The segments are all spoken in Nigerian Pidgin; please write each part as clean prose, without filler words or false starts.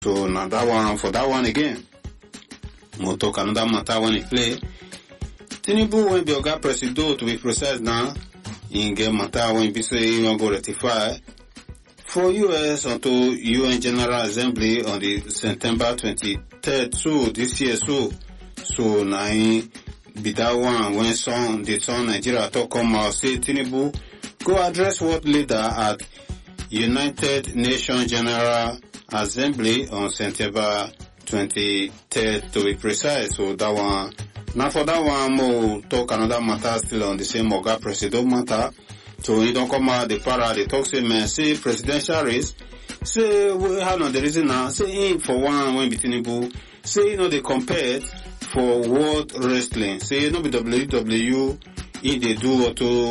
So now that one, for that one again, we'll talk another matter when it play. Tinubu when be Oga Presido to be precise now, in get matter when be say he won't go rectify for US unto UN General Assembly on the September 23rd, so this year, so now be that one when the son Nigeria talk come out say Tinubu go address world leader at United Nations General Assembly on September 23rd to be precise. So that one, now for that one, we'll talk another matter still on the same Oga Presido matter. So he don't come out the para, they talk say man, say presidential race, say we have no the reason now, say him for one when Tinubu, say they compared for world wrestling, say no be WWE, if they do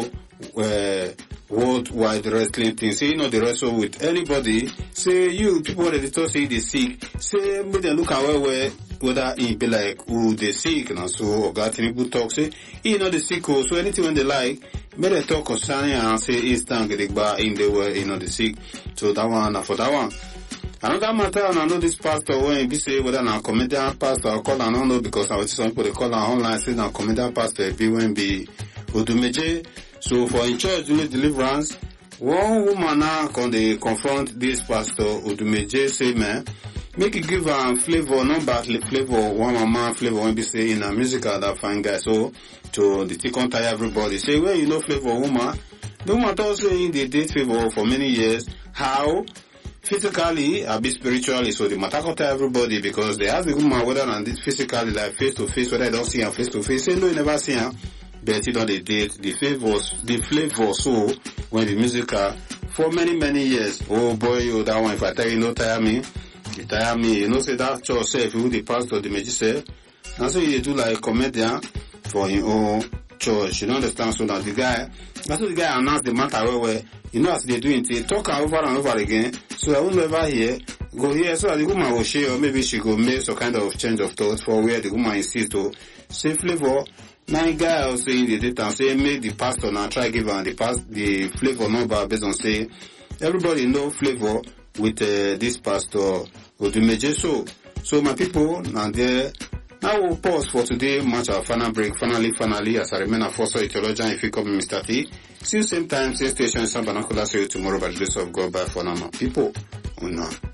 auto worldwide wrestling thing, say they wrestle with anybody, say you people that they talk say they sick, say make them look at whether he be like who they sick, and so Oga Tinubu talk say he the sick, so anything when they like, make they talk concerning and say he stand Gidigba in the way the sick. So that one, for that one. Another matter, and I know this pastor when he say whether now comedian pastor or call, I don't know because I was some people they call online say now comedian pastor be when be Odumeje. So for in church doing deliverance, one woman now can they confront this pastor Odumeje say man, make it give flavor, not badly flavor, one mama flavor when be say in a musical that fine guy. So to the take on tire everybody say well you know flavor woman. The woman also saying they date favor for many years. How? Physically, a bit spiritually, so the matter to everybody because they ask the woman whether and this physically like face to face, whether I don't see her face to face. Say no, you never see her. But you know they date the flavor so when the musical for many years. Oh boy, oh that one if I tell you no tire me, you tire me. You know say that church say if you the pastor the magic say, and so you do like comedian for your own church. You know understand? So that the guy, that's what the guy announced the matter where you know as they do it, they talk over and over again. So I won't ever hear, go here so that the woman will share or maybe she go make some kind of change of thought for where the woman insists to say flavor. Now guy also saying the data say make the pastor now try give her the flavor number based on say everybody know flavor with this pastor Odumeje. So my people now there. Now we'll pause for today, match our final break. Finally, as I remain a force theologian, if you come Mr. T. See you same time, same station, San Banakola. See you tomorrow by the grace of God. Bye for now, my people.